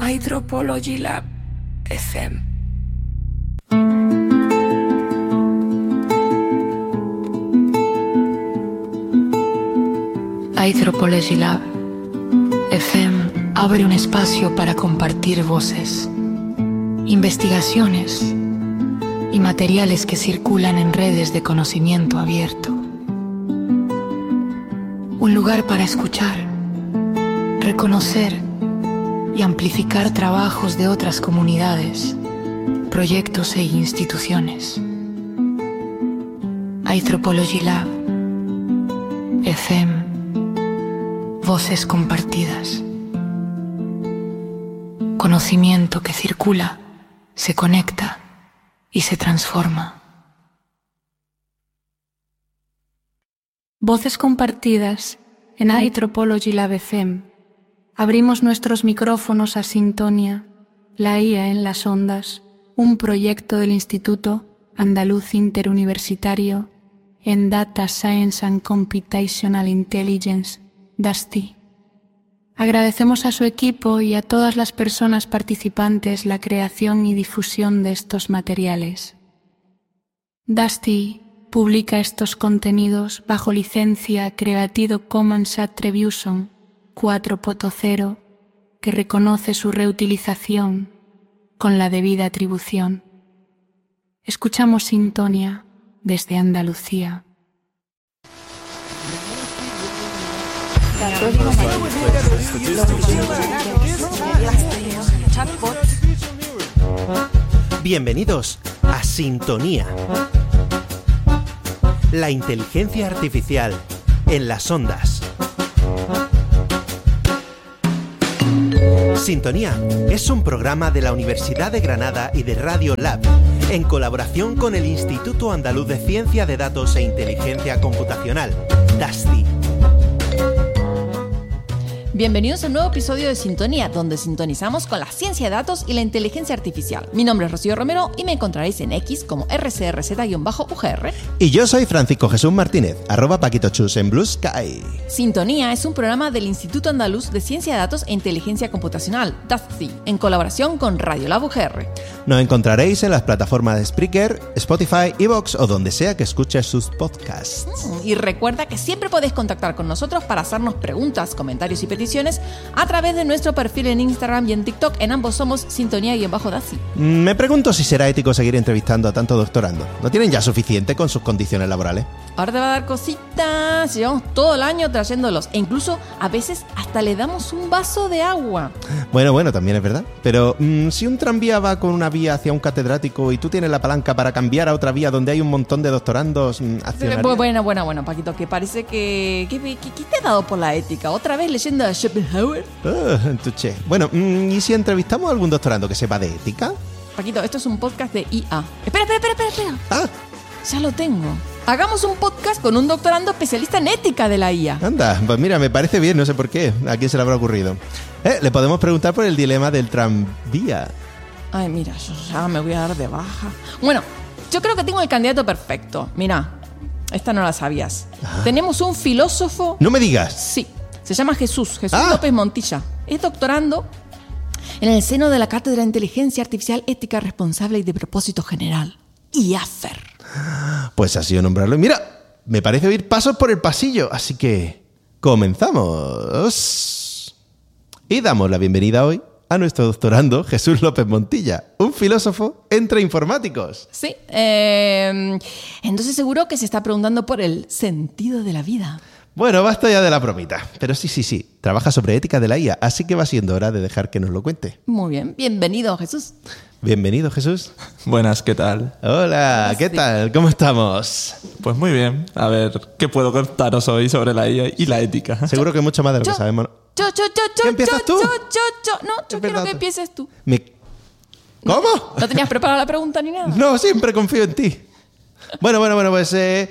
Anthropology Lab FM. Anthropology Lab FM abre un espacio para compartir voces, investigaciones y materiales que circulan en redes de conocimiento abierto. Un lugar para escuchar, reconocer y amplificar trabajos de otras comunidades, proyectos e instituciones. Anthropology Lab FM. Voces compartidas. Conocimiento que circula, se conecta y se transforma. Voces compartidas en Anthropology Lab FM. Abrimos nuestros micrófonos a Sintonia, la IA en las ondas, un proyecto del Instituto Andaluz Interuniversitario en Data Science and Computational Intelligence, DASTI. Agradecemos a su equipo y a todas las personas participantes la creación y difusión de estos materiales. DASTI publica estos contenidos bajo licencia Creative Commons Attribution 4.0, que reconoce su reutilización con la debida atribución. Escuchamos Sintonia desde Andalucía. Bienvenidos a Sintonía. La inteligencia artificial en las ondas. Sintonía es un programa de la Universidad de Granada y de Radio Lab, en colaboración con el Instituto Andaluz de Ciencia de Datos e Inteligencia Computacional, DASTI. Bienvenidos a un nuevo episodio de Sintonía, donde sintonizamos con la ciencia de datos y la inteligencia artificial. Mi nombre es Rocío Romero y me encontraréis en X como rcrz-ugr. Y yo soy Francisco Jesús Martínez, @paquitochus en Blue Sky. Sintonía es un programa del Instituto Andaluz de Ciencia de Datos e Inteligencia Computacional, DASTI, en colaboración con Radio Lab UGR. Nos encontraréis en las plataformas de Spreaker, Spotify, Evox o donde sea que escuches sus podcasts. Y recuerda que siempre podéis contactar con nosotros para hacernos preguntas, comentarios y peticiones a través de nuestro perfil en Instagram y en TikTok. En ambos somos Sintonía-DASI. Me pregunto si será ético seguir entrevistando a tanto doctorando. ¿No tienen ya suficiente con sus condiciones laborales? Ahora te va a dar cositas. Llevamos todo el año trayéndolos. E incluso a veces hasta le damos un vaso de agua. Bueno, también es verdad. Pero si un tranvía va con una vía hacia un catedrático y tú tienes la palanca para cambiar a otra vía donde hay un montón de doctorandos, Bueno, Paquito, que parece que ¿qué te ha dado por la ética? ¿Otra vez leyendo a Schopenhauer? Tuché. Bueno, ¿y si entrevistamos a algún doctorando que sepa de ética? Paquito, esto es un podcast de IA. Espera. Ah, Ya lo tengo. Hagamos un podcast con un doctorando especialista en ética de la IA. anda, pues mira, me parece bien, no sé por qué. ¿A quién se le habrá ocurrido? Le podemos preguntar por el dilema del tranvía. Ay, mira, yo ya me voy a dar de baja. Bueno, yo creo que tengo el candidato perfecto. Mira, esta no la sabías. Ajá. Tenemos un filósofo... ¡No me digas! Sí, se llama Jesús López Montilla. Es doctorando en el seno de la Cátedra de Inteligencia Artificial, Ética Responsable y de Propósito General, IAFER. Pues ha sido nombrarlo. Mira, me parece oír pasos por el pasillo, así que comenzamos. Y damos la bienvenida hoy a nuestro doctorando Jesús López Montilla, un filósofo entre informáticos. Sí, entonces seguro que se está preguntando por el sentido de la vida. Bueno, basta ya de la bromita. Pero sí, trabaja sobre ética de la IA, así que va siendo hora de dejar que nos lo cuente. Muy bien, bienvenido, Jesús. Bienvenido, Jesús. Buenas, ¿qué tal? Hola, ¿qué tal? ¿Cómo estamos? Pues muy bien. A ver, ¿qué puedo contaros hoy sobre la IA y la ética? Seguro que mucho más de lo que sabemos. ¿Qué empiezas tú? No, yo quiero que empieces tú. ¿Cómo? ¿No tenías preparada la pregunta ni nada? No, siempre confío en ti. Bueno, pues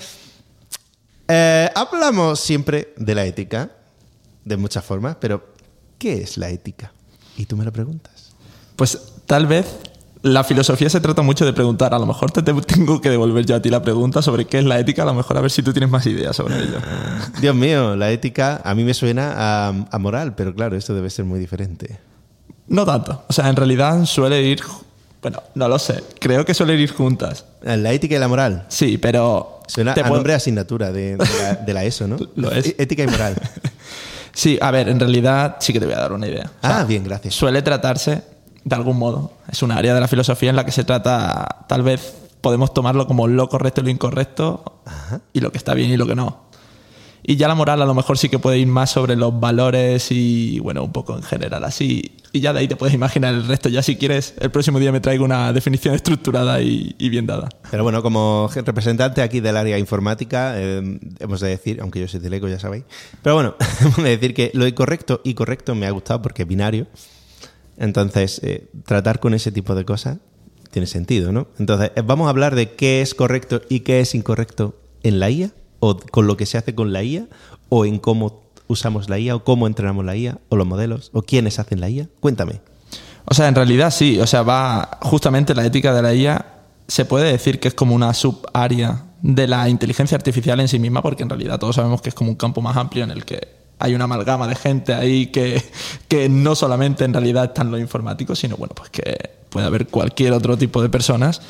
hablamos siempre de la ética, de muchas formas, pero ¿qué es la ética? Y tú me lo preguntas. Pues tal vez la filosofía se trata mucho de preguntar. A lo mejor te tengo que devolver yo a ti la pregunta sobre qué es la ética, a lo mejor a ver si tú tienes más ideas sobre ello. Dios mío, la ética a mí me suena a moral, pero claro, esto debe ser muy diferente. No tanto. O sea, en realidad suele ir... Bueno, no lo sé. Creo que suelen ir juntas. La ética y la moral. Sí, pero... Suena a nombre de asignatura de la ESO, ¿no? Lo es. Ética y moral. Sí, a ver, en realidad sí que te voy a dar una idea. O sea, bien, gracias. Suele tratarse, de algún modo, es un área de la filosofía en la que se trata, tal vez podemos tomarlo como lo correcto y lo incorrecto, y lo que está bien y lo que no. Y ya la moral a lo mejor sí que puede ir más sobre los valores y, bueno, un poco en general así. Y ya de ahí te puedes imaginar el resto. Ya si quieres, el próximo día me traigo una definición estructurada y bien dada. Pero bueno, como representante aquí del área informática, hemos de decir, aunque yo soy teleco, ya sabéis, pero bueno, hemos de decir que lo incorrecto y correcto me ha gustado porque es binario. Entonces, tratar con ese tipo de cosas tiene sentido, ¿no? Entonces, vamos a hablar de qué es correcto y qué es incorrecto en la IA, o con lo que se hace con la IA, o en cómo usamos la IA, o cómo entrenamos la IA, o los modelos, o quiénes hacen la IA. Cuéntame. O sea, en realidad sí. O sea, va justamente la ética de la IA, se puede decir que es como una subárea de la inteligencia artificial en sí misma, porque en realidad todos sabemos que es como un campo más amplio en el que hay una amalgama de gente ahí que no solamente en realidad están los informáticos, sino bueno, pues que puede haber cualquier otro tipo de personas.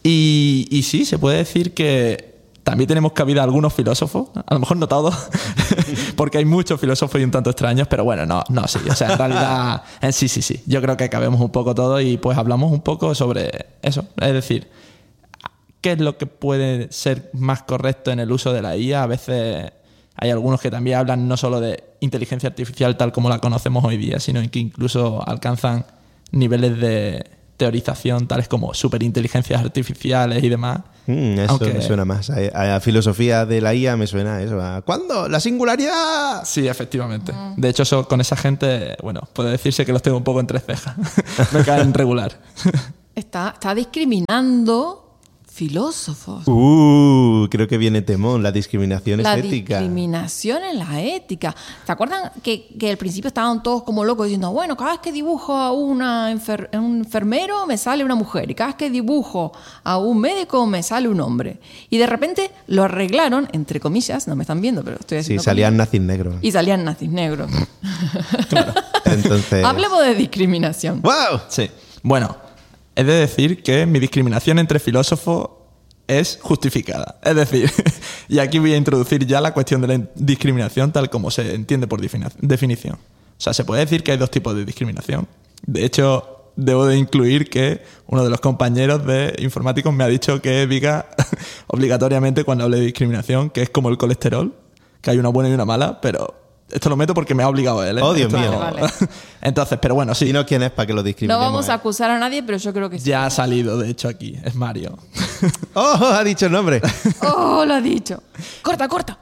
Y sí, se puede decir que también tenemos cabida a algunos filósofos, a lo mejor no todos, porque hay muchos filósofos y un tanto extraños, pero bueno, no, sí. O sea, en realidad, sí. Yo creo que cabemos un poco todos y pues hablamos un poco sobre eso. Es decir, ¿qué es lo que puede ser más correcto en el uso de la IA? A veces hay algunos que también hablan no solo de inteligencia artificial tal como la conocemos hoy día, sino que incluso alcanzan niveles de teorización tales como superinteligencias artificiales y demás. Eso me suena más. A filosofía de la IA me suena a eso. ¿Cuándo? ¡La singularidad! Sí, efectivamente. De hecho, con esa gente, bueno, puede decirse que los tengo un poco entre cejas. Me caen regular. Está discriminando filósofos. Creo que viene temón. La discriminación es ética. La discriminación en la ética. ¿Te acuerdan que al principio estaban todos como locos diciendo, bueno, cada vez que dibujo a un enfermero me sale una mujer y cada vez que dibujo a un médico me sale un hombre? Y de repente lo arreglaron, entre comillas, no me están viendo, pero estoy haciendo Sí, salían nazis negros. Y salían nazis negros. Claro. Entonces... Hablemos de discriminación. ¡Wow! Sí. Bueno, he de decir que mi discriminación entre filósofos es justificada. Es decir, y aquí voy a introducir ya la cuestión de la discriminación tal como se entiende por definición. O sea, se puede decir que hay dos tipos de discriminación. De hecho, debo de incluir que uno de los compañeros de informáticos me ha dicho que diga obligatoriamente cuando hable de discriminación que es como el colesterol, que hay una buena y una mala, pero... Esto lo meto porque me ha obligado él, ¿eh? Oh, Dios mío. Vale. Entonces, pero bueno, sí. Y no quién es para que lo discriminemos. No vamos a acusar a nadie, pero yo creo que sí. Ya ha salido, de hecho, aquí. Es Mario. ¡Oh! Ha dicho el nombre. ¡Oh, lo ha dicho! ¡Corta!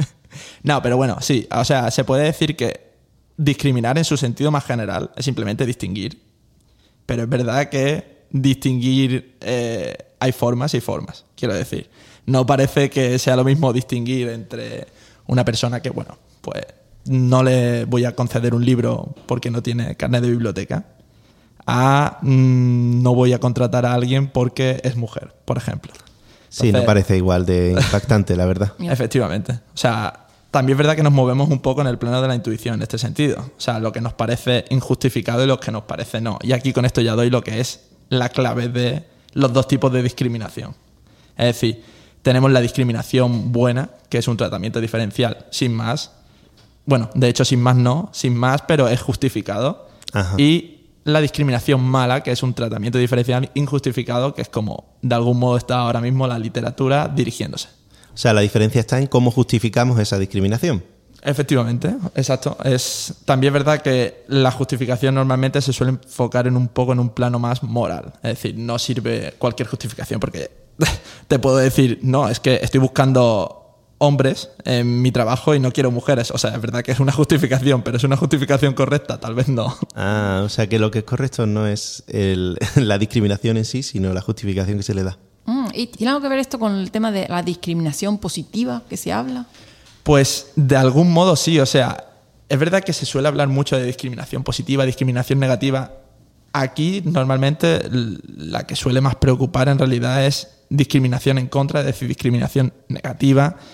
No, pero bueno, sí. O sea, se puede decir que discriminar en su sentido más general es simplemente distinguir. Pero es verdad que distinguir hay formas y formas, quiero decir. No parece que sea lo mismo distinguir entre una persona que, bueno, pues no le voy a conceder un libro porque no tiene carnet de biblioteca, no voy a contratar a alguien porque es mujer, por ejemplo. Entonces, sí, no parece igual de impactante, la verdad. Efectivamente. O sea, también es verdad que nos movemos un poco en el plano de la intuición en este sentido. O sea, lo que nos parece injustificado y lo que nos parece no. Y aquí con esto ya doy lo que es la clave de los dos tipos de discriminación. Es decir, tenemos la discriminación buena, que es un tratamiento diferencial sin más. Bueno, de hecho, sin más no, sin más, pero es justificado. Ajá. Y la discriminación mala, que es un tratamiento diferencial injustificado, que es como de algún modo está ahora mismo la literatura dirigiéndose. O sea, la diferencia está en cómo justificamos esa discriminación. Efectivamente, exacto. También es verdad que la justificación normalmente se suele enfocar en un poco en un plano más moral. Es decir, no sirve cualquier justificación porque te puedo decir, no, es que estoy buscando hombres en mi trabajo y no quiero mujeres. O sea, es verdad que es una justificación, pero ¿es una justificación correcta? Tal vez no. Ah, o sea que lo que es correcto no es la discriminación en sí, sino la justificación que se le da. ¿Y tiene algo que ver esto con el tema de la discriminación positiva que se habla? Pues de algún modo sí. O sea, es verdad que se suele hablar mucho de discriminación positiva, discriminación negativa. Aquí normalmente la que suele más preocupar en realidad es discriminación en contra, es decir, discriminación negativa.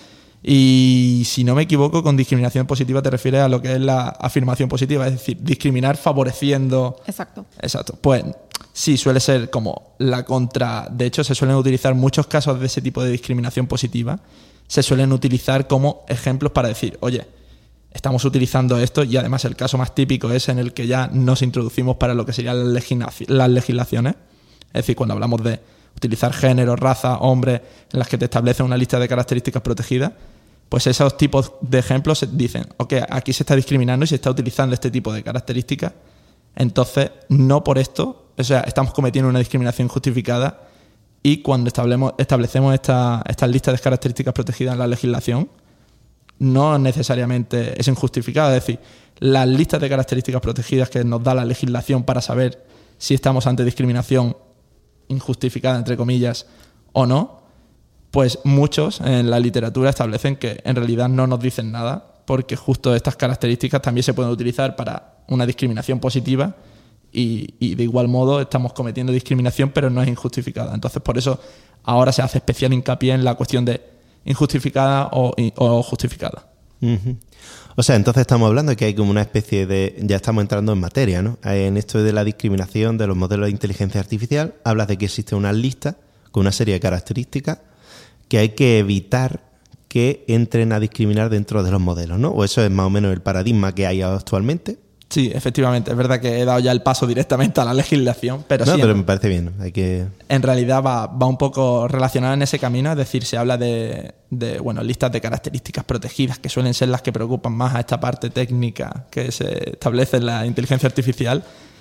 Y si no me equivoco, con discriminación positiva te refieres a lo que es la afirmación positiva, es decir, discriminar favoreciendo... Exacto. Exacto. Pues sí, suele ser como la contra... De hecho, se suelen utilizar muchos casos de ese tipo de discriminación positiva. Se suelen utilizar como ejemplos para decir, oye, estamos utilizando esto, y además el caso más típico es en el que ya nos introducimos para lo que serían las legislaciones. Es decir, cuando hablamos de utilizar género, raza, hombre, en las que te establece una lista de características protegidas, pues esos tipos de ejemplos dicen, ok, aquí se está discriminando y se está utilizando este tipo de características, entonces no por esto, o sea, estamos cometiendo una discriminación injustificada, y cuando establecemos estas listas de características protegidas en la legislación, no necesariamente es injustificada. Es decir, las listas de características protegidas que nos da la legislación para saber si estamos ante discriminación injustificada, entre comillas, o no, pues muchos en la literatura establecen que en realidad no nos dicen nada, porque justo estas características también se pueden utilizar para una discriminación positiva, y de igual modo estamos cometiendo discriminación, pero no es injustificada. Entonces, por eso ahora se hace especial hincapié en la cuestión de injustificada o justificada. Uh-huh. O sea, entonces estamos hablando de que hay como una especie de... Ya estamos entrando en materia, ¿no? En esto de la discriminación de los modelos de inteligencia artificial, hablas de que existe una lista con una serie de características que hay que evitar que entren a discriminar dentro de los modelos, ¿no? O eso es más o menos el paradigma que hay actualmente. Sí, efectivamente. Es verdad que he dado ya el paso directamente a la legislación, pero no, sí, pero me parece bien. Hay que... En realidad va un poco relacionado en ese camino. Es decir, se habla de listas de características protegidas, que suelen ser las que preocupan más a esta parte técnica que se establece en la inteligencia artificial.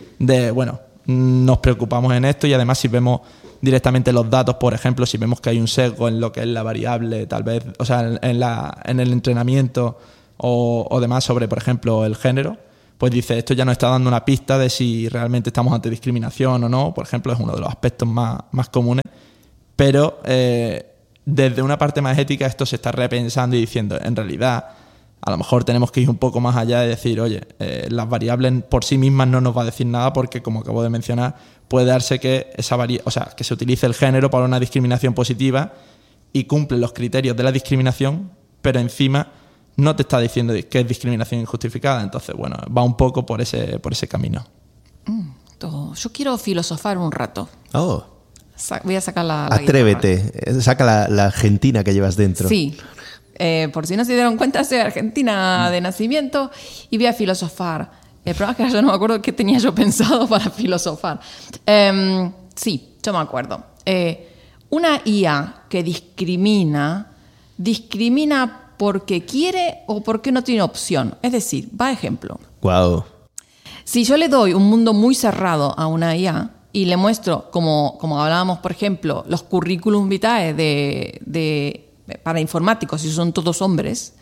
Nos preocupamos en esto, y además si vemos directamente los datos, por ejemplo, si vemos que hay un sesgo en lo que es la variable, tal vez, o sea, en el entrenamiento o demás sobre, por ejemplo, el género, pues dice, esto ya nos está dando una pista de si realmente estamos ante discriminación o no. Por ejemplo, es uno de los aspectos más comunes. Pero desde una parte más ética esto se está repensando y diciendo, en realidad, a lo mejor tenemos que ir un poco más allá de decir, oye, las variables por sí mismas no nos va a decir nada, porque, como acabo de mencionar, puede darse que que se utilice el género para una discriminación positiva y cumple los criterios de la discriminación, pero encima no te está diciendo que es discriminación injustificada. Entonces, bueno, va un poco por ese camino. Yo quiero filosofar un rato. Oh. Voy a sacar la Atrévete, guitarra. saca la Argentina que llevas dentro. Sí. Por si no se dieron cuenta, soy argentina de nacimiento y voy a filosofar. El problema es que yo no me acuerdo qué tenía yo pensado para filosofar. Sí, yo me acuerdo. Una IA que discrimina porque quiere o porque no tiene opción. Es decir, va ejemplo. Wow. Si yo le doy un mundo muy cerrado a una IA y le muestro, como hablábamos, por ejemplo, los currículum vitae para informáticos, si son todos hombres,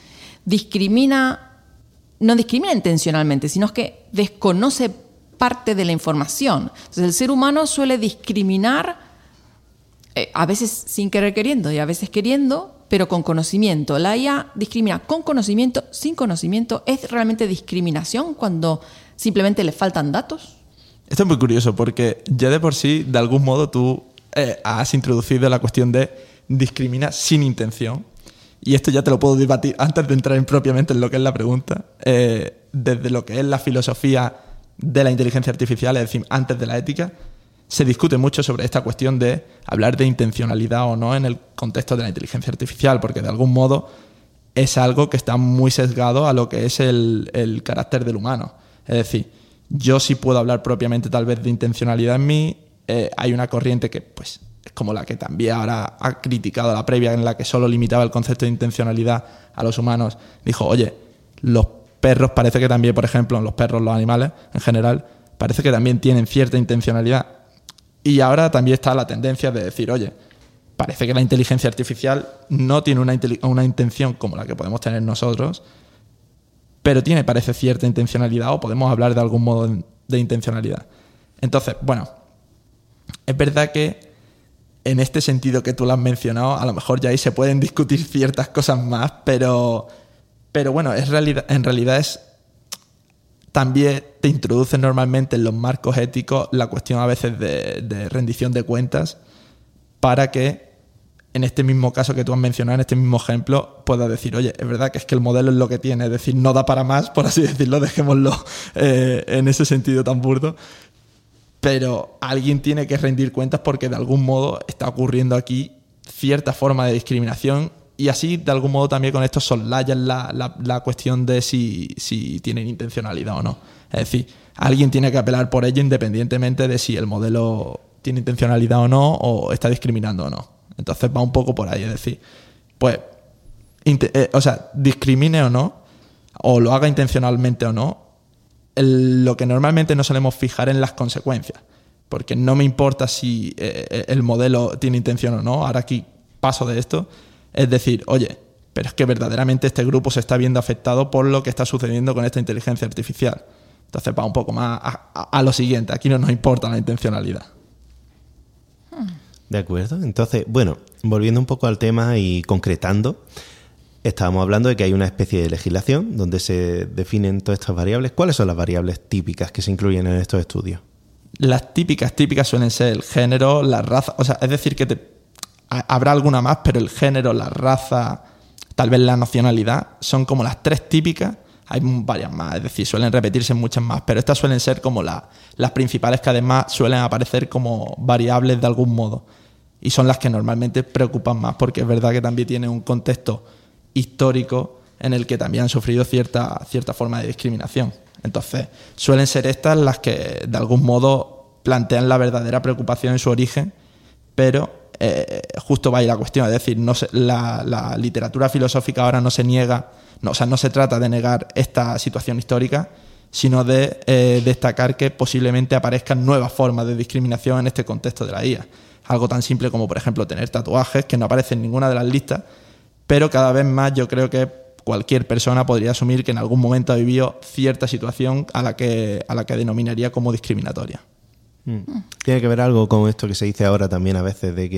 no discrimina intencionalmente, sino que desconoce parte de la información. Entonces, el ser humano suele discriminar, a veces sin querer queriendo y a veces queriendo, pero con conocimiento. La IA discrimina con conocimiento, sin conocimiento. ¿Es realmente discriminación cuando simplemente le faltan datos? Esto es muy curioso, porque ya de por sí, de algún modo, tú has introducido la cuestión de discrimina sin intención. Y esto ya te lo puedo debatir antes de entrar propiamente en lo que es la pregunta. Desde lo que es la filosofía de la inteligencia artificial, es decir, antes de la ética, se discute mucho sobre esta cuestión de hablar de intencionalidad o no en el contexto de la inteligencia artificial, porque de algún modo es algo que está muy sesgado a lo que es el carácter del humano. Es decir, yo sí puedo hablar propiamente tal vez de intencionalidad en mí. Hay una corriente que pues es como la que también ahora ha criticado la previa, en la que solo limitaba el concepto de intencionalidad a los humanos. Dijo, oye, los perros parece que también, por ejemplo, los animales en general, parece que también tienen cierta intencionalidad. Y ahora también está la tendencia de decir, oye, parece que la inteligencia artificial no tiene una intención como la que podemos tener nosotros, pero parece cierta intencionalidad, o podemos hablar de algún modo de intencionalidad. Entonces, bueno, es verdad que en este sentido que tú lo has mencionado, a lo mejor ya ahí se pueden discutir ciertas cosas más, pero bueno, en realidad es... También te introduce normalmente en los marcos éticos la cuestión a veces de rendición de cuentas, para que en este mismo caso que tú has mencionado, en este mismo ejemplo, puedas decir, oye, es verdad que es que el modelo es lo que tiene, es decir, no da para más, por así decirlo, dejémoslo en ese sentido tan burdo, pero alguien tiene que rendir cuentas porque de algún modo está ocurriendo aquí cierta forma de discriminación y así de algún modo también con esto soslayan la cuestión de si tienen intencionalidad o no. Es decir, alguien tiene que apelar por ello independientemente de si el modelo tiene intencionalidad o no, o está discriminando o no. Entonces va un poco por ahí, es decir, pues, discrimine o no, o lo haga intencionalmente o no, lo que normalmente no solemos fijar en las consecuencias, porque no me importa si el modelo tiene intención o no, ahora aquí paso de esto, es decir, oye, pero es que verdaderamente este grupo se está viendo afectado por lo que está sucediendo con esta inteligencia artificial. Entonces va un poco más a lo siguiente, aquí no nos importa la intencionalidad. De acuerdo. Entonces, bueno, volviendo un poco al tema y concretando, estábamos hablando de que hay una especie de legislación donde se definen todas estas variables. ¿Cuáles son las variables típicas que se incluyen en estos estudios? Las típicas suelen ser el género, la raza, o sea, es decir, que habrá alguna más, pero el género, la raza, tal vez la nacionalidad, son como las 3 típicas. Hay varias más, es decir, suelen repetirse muchas más, pero estas suelen ser como las principales que además suelen aparecer como variables de algún modo. Y son las que normalmente preocupan más, porque es verdad que también tiene un contexto histórico en el que también han sufrido cierta forma de discriminación. Entonces, suelen ser estas las que de algún modo plantean la verdadera preocupación en su origen, pero justo va ahí la cuestión, es decir, la literatura filosófica ahora no se niega, no se trata de negar esta situación histórica, sino de destacar que posiblemente aparezcan nuevas formas de discriminación en este contexto de la IA. Algo tan simple como, por ejemplo, tener tatuajes, que no aparecen en ninguna de las listas, pero cada vez más yo creo que cualquier persona podría asumir que en algún momento ha vivido cierta situación a la que denominaría como discriminatoria. Tiene que ver algo con esto que se dice ahora también a veces de que